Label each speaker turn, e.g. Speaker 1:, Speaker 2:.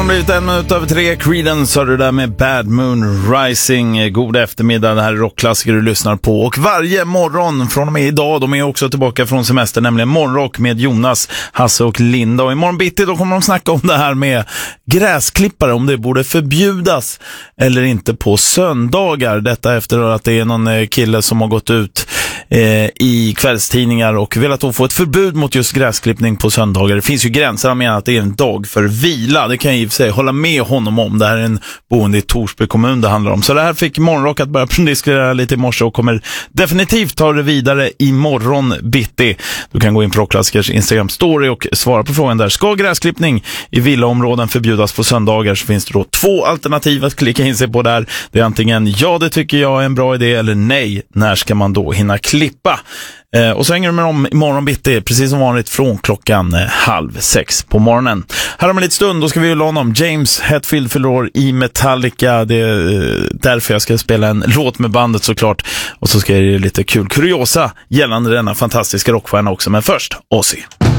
Speaker 1: blivit 1:03. Creedence har du där med Bad Moon Rising. God eftermiddag, det här är rockklassiker du lyssnar på. Och varje morgon från och med idag, de är också tillbaka från semester, nämligen Morgonrock med Jonas, Hasse och Linda. Och imorgon bitti då kommer de snacka om det här med gräsklippare, om det borde förbjudas eller inte på söndagar. Detta efter att det är någon kille som har gått ut i kvällstidningar och velat få ett förbud mot just gräsklippning på söndagar. Det finns ju gränser, han menar att det är en dag för vila. Det kan jag i och för sig hålla med honom om. Det här är en boende i Torsby kommun det handlar om. Så det här fick Morgonrock att börja diskutera lite i morse och kommer definitivt ta det vidare i morgon bitti. Du kan gå in på Rockklassikers Instagram-story och svara på frågan där. Ska gräsklippning i villaområden förbjudas på söndagar, så finns det då 2 alternativ att klicka in sig på där. Det är antingen ja, det tycker jag är en bra idé, eller nej, när ska man då hinna klippa? Och så hänger du med dem imorgon bitti, precis som vanligt från klockan 5:30 på morgonen. Här om en liten stund, då ska vi ju låna om James Hetfield fyller år i Metallica. Det är därför jag ska spela en låt med bandet såklart. Och så ska jag ge lite kul kuriosa gällande denna fantastiska rockstjärna också. Men först, Ozzy.